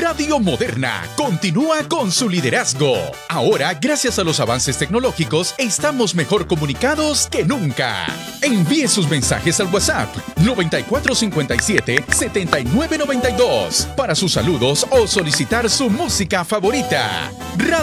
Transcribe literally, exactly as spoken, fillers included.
Radio Moderna continúa con su liderazgo. Ahora, gracias a los avances tecnológicos, estamos mejor comunicados que nunca. Envíe sus mensajes al WhatsApp noventa y cuatro cincuenta y siete setenta y nueve noventa y dos para sus saludos o solicitar su música favorita. Radio